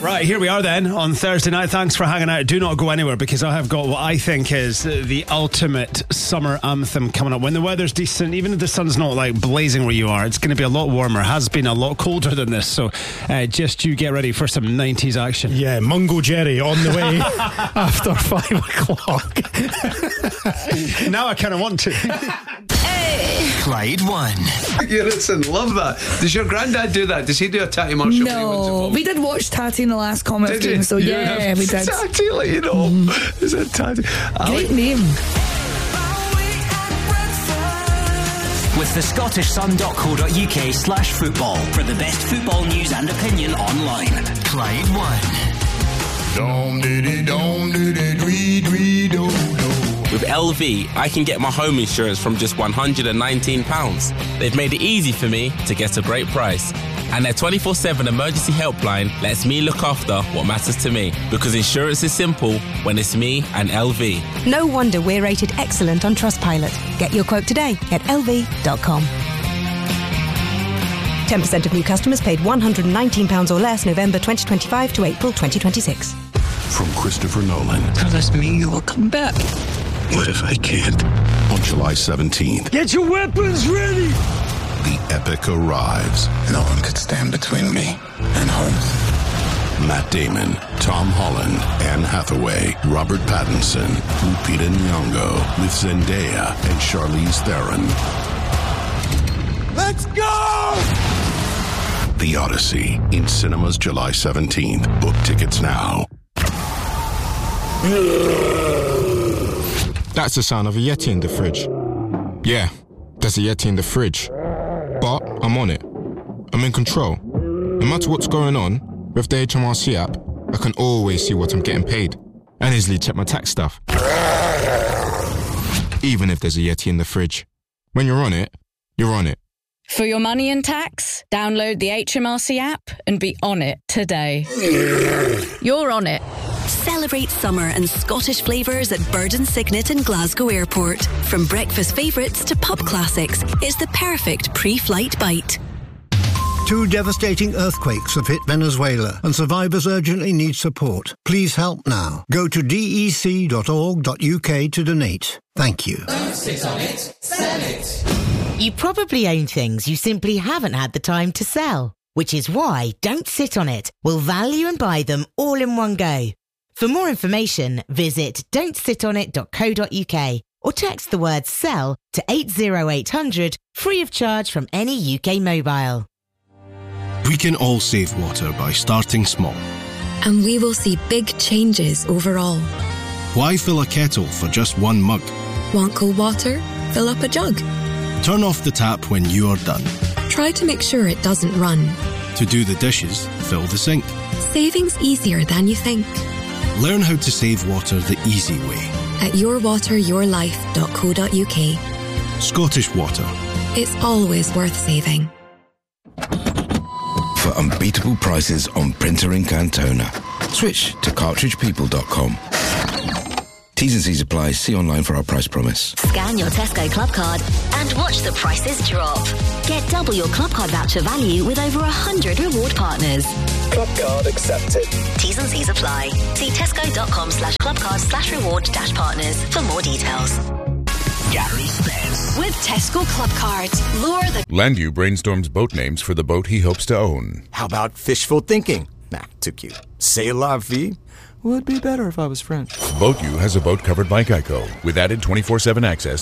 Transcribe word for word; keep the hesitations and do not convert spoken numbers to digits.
Right, here we are then on Thursday night. Thanks for hanging out. Do not go anywhere because I have got what I think is the ultimate summer anthem coming up. When the weather's decent, even if the sun's not like blazing where you are, it's going to be a lot warmer. It has been a lot colder than this. So uh, just you get ready for some nineties action. Yeah, Mungo Jerry on the way after five o'clock. Now I kind of want to. Clyde One. Yeah, listen, love that. Does your granddad do that? Does he do a Tatty Marshall? No, we did watch Tatty in the last Comets game, so yeah, yeah we did. Tatty, like, you know, mm. Is it Tatty? Great name. With the Scottish Sun dot co dot uk slash football for the best football news and opinion online. Clyde One. Dom diddy dom diddy dwee dwee do do. With L V, I can get my home insurance from just one hundred nineteen pounds. They've made it easy for me to get a great price. And their twenty-four seven emergency helpline lets me look after what matters to me. Because insurance is simple when it's me and L V. No wonder we're rated excellent on Trustpilot. Get your quote today at L V dot com. ten percent of new customers paid one hundred nineteen pounds or less November twenty twenty-five to April twenty twenty-six. From Christopher Nolan. Promise me you will come back. What if I can't? On July seventeenth, Get your weapons ready! the epic arrives. No one could stand between me and home. Matt Damon, Tom Holland, Anne Hathaway, Robert Pattinson, Lupita Nyong'o, with Zendaya and Charlize Theron. Let's go! The Odyssey, in cinemas July seventeenth. Book tickets now. That's the sound of a Yeti in the fridge. Yeah, there's a Yeti in the fridge. But I'm on it. I'm in control. No matter what's going on, with the H M R C app, I can always see what I'm getting paid. And easily check my tax stuff. Even if there's a Yeti in the fridge. When you're on it, you're on it. For your money and tax, download the H M R C app and be on it today. You're on it. Celebrate summer and Scottish flavours at Bird and Signet in Glasgow Airport. From breakfast favourites to pub classics, it's the perfect pre-flight bite. Two devastating earthquakes have hit Venezuela and survivors urgently need support. Please help now. Go to D E C dot org dot U K to donate. Thank you. Don't sit on it, sell it. You probably own things you simply haven't had the time to sell, which is why Don't Sit On It will value and buy them all in one go. For more information, visit don't sit on it dot co dot U K or text the word SELL to eight zero eight hundred free of charge from any U K mobile. We can all save water by starting small. And we will see big changes overall. Why fill a kettle for just one mug? Want cold water? Fill up a jug. Turn off the tap when you are done. Try to make sure it doesn't run. To do the dishes, fill the sink. Saving's easier than you think. Learn how to save water the easy way. At your water your life dot co dot U K. Scottish Water. It's always worth saving. For unbeatable prices on printer ink and toner, switch to cartridge people dot com. T's and C's apply. See online for our price promise. Scan your Tesco Club Card and watch the prices drop. Get double your Club Card voucher value with over one hundred reward partners. Club Card accepted. T's and C's apply. See tesco dot com slash clubcard slash reward dash partners for more details. Gary Spence. With Tesco Club Cards, lure the... Landu brainstorms boat names for the boat he hopes to own. How about fishful thinking? Nah, too cute. C'est la vie? Would be better if I was French. Boat U has a boat covered by Geico with added twenty-four seven access